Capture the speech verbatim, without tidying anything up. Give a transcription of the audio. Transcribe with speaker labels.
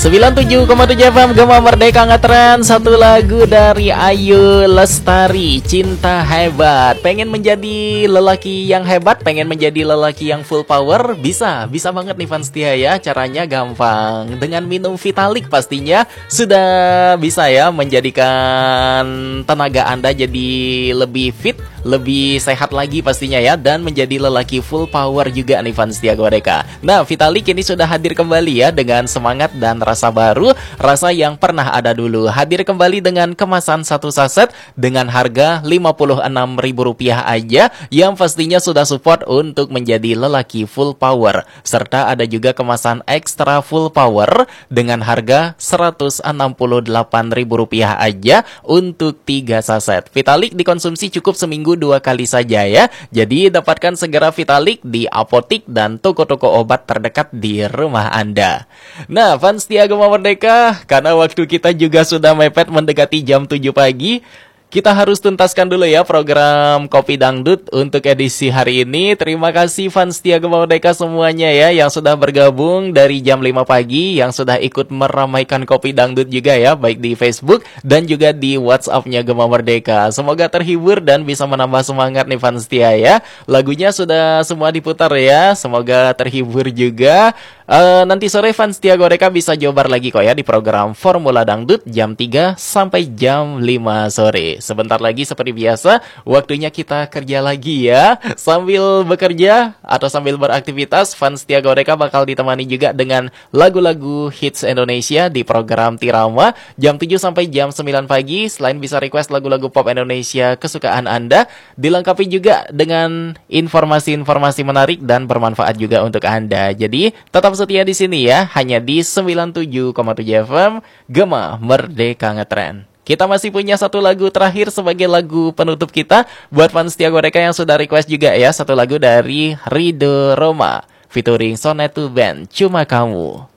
Speaker 1: sembilan puluh tujuh koma tujuh F M Gema Merdeka Ngetren. Satu lagu dari Ayu Lestari, Cinta Hebat. Pengen menjadi lelaki yang hebat, pengen menjadi lelaki yang full power? Bisa, bisa banget nih fans setia ya. Caranya gampang, dengan minum Vitalik pastinya sudah bisa ya menjadikan tenaga Anda jadi lebih fit, lebih sehat lagi pastinya ya. Dan menjadi lelaki full power juga nih fans setia Godeka. Nah, Vitalik ini sudah hadir kembali ya dengan semangat dan rasa baru, rasa yang pernah ada dulu. Hadir kembali dengan kemasan satu saset dengan harga lima puluh enam ribu rupiah aja, yang pastinya sudah support untuk menjadi lelaki full power. Serta ada juga kemasan ekstra full power dengan harga seratus enam puluh delapan ribu rupiah aja untuk tiga saset. Vitalik dikonsumsi cukup seminggu dua kali saja ya. Jadi dapatkan segera Vitalik di apotik dan toko-toko obat terdekat di rumah Anda. Nah, fans setia Gema Merdeka, karena waktu kita juga sudah mepet mendekati jam tujuh pagi, kita harus tuntaskan dulu ya program Kopi Dangdut untuk edisi hari ini. Terima kasih fans setia Gema Merdeka semuanya ya, yang sudah bergabung dari jam lima pagi, yang sudah ikut meramaikan Kopi Dangdut juga ya, baik di Facebook dan juga di WhatsApp-nya Gema Merdeka. Semoga terhibur dan bisa menambah semangat nih fans setia ya. Lagunya sudah semua diputar ya, semoga terhibur juga. Uh, nanti sore fans setia Godeka bisa jobar lagi kok ya di program Formula Dangdut jam tiga sampai jam lima sore. Sebentar lagi seperti biasa, waktunya kita kerja lagi ya. Sambil bekerja atau sambil beraktivitas, fans setia Godeka bakal ditemani juga dengan lagu-lagu hits Indonesia di program Tirama jam tujuh sampai jam sembilan pagi. Selain bisa request lagu-lagu pop Indonesia kesukaan Anda, dilengkapi juga dengan informasi-informasi menarik dan bermanfaat juga untuk Anda. Jadi tetap setia di sini ya, hanya di sembilan puluh tujuh koma tujuh F M Gema Merdeka Ngetren. Kita masih punya satu lagu terakhir sebagai lagu penutup kita buat fans setia Godeka yang sudah request juga ya. Satu lagu dari Ridho Roma featuring Sonetu Band, Cuma Kamu.